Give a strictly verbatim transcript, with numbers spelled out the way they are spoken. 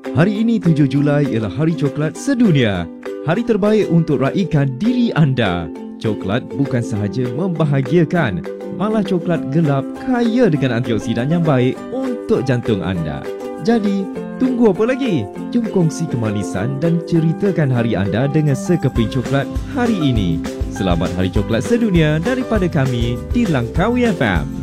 Hari ini tujuh Julai ialah Hari Coklat Sedunia. Hari terbaik untuk raikan diri anda. Coklat bukan sahaja membahagiakan, malah coklat gelap kaya dengan antioksidan yang baik untuk jantung anda. Jadi, tunggu apa lagi? Jom kongsi kemanisan dan ceritakan hari anda dengan sekeping coklat hari ini. Selamat Hari Coklat Sedunia daripada kami di Langkawi F M.